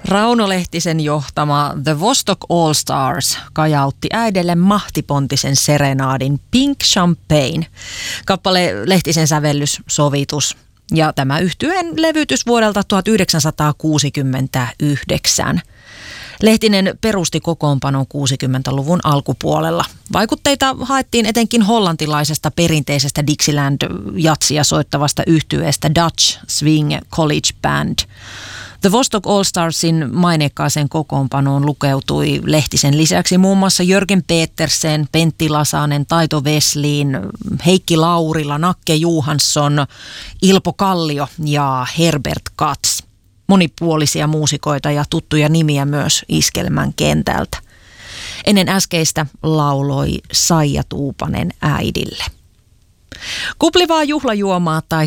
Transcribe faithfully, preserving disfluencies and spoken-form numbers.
Rauno Lehtisen johtama The Vostok All Stars kajautti äidelle mahtipontisen serenaadin Pink Champagne. Kappale Lehtisen sävellys, sovitus ja tämä yhtyeen levytys vuodelta tuhatyhdeksänsataakuusikymmentäyhdeksän. Lehtinen perusti kokoonpanon kuusikymmentäluvun alkupuolella. Vaikutteita haettiin etenkin hollantilaisesta perinteisestä Dixieland-jatsia soittavasta yhtyeestä Dutch Swing College Band. The Vostok All Starsin maineikkaaseen kokoonpanoon lukeutui Lehtisen lisäksi muun muassa Jörgen Petersen, Pentti Lasanen, Taito Vesliin, Heikki Laurila, Nakke Johansson, Ilpo Kallio ja Herbert Katz. Monipuolisia muusikoita ja tuttuja nimiä myös iskelmän kentältä. Ennen äskeistä lauloi Saija Tuupanen äidille. Kuplivaa juhlajuomaa tai